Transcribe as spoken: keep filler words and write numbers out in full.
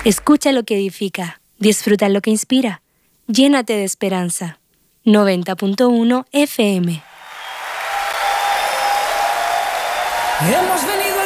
Escucha lo que edifica, disfruta lo que inspira, llénate de esperanza. noventa punto uno F M. Hemos venido